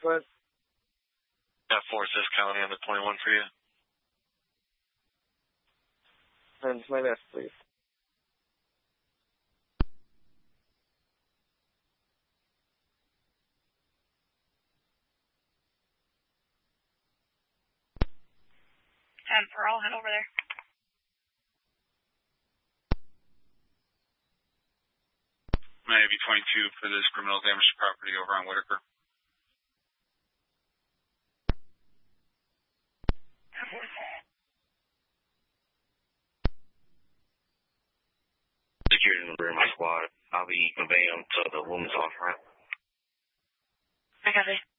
What? Got Forsyth County on the 21 for you. And my best, please. For all, head over there. Maybe 22 for this criminal damage to property over on Whitaker. Security in the rear of my squad. I'll be conveying them to the woman's off ramp. I got it.